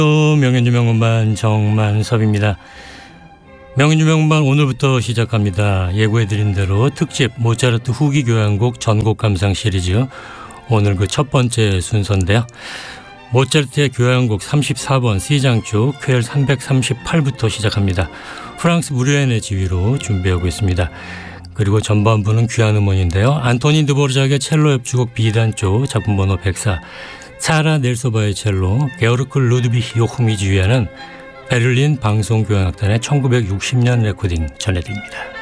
또 명현주명음반 정만섭입니다. 명현주명음반 오늘부터 시작합니다. 예고해드린 대로 특집 모차르트 후기 교향곡 전곡 감상 시리즈, 오늘 그 첫 번째 순서인데요. 모차르트의 교향곡 34번 C장조 퀘일 338부터 시작합니다. 프랑스 무르헨의 지휘로 준비하고 있습니다. 그리고 전반부는 귀한 음원인데요. 안토닌 드보르작의 첼로 협주곡 B단조 작품 번호 104, 차라 넬소바의 첼로, 게오르크 루드비히 요흠이 지휘하는 베를린 방송교향악단의 1960년 레코딩 전해드립니다.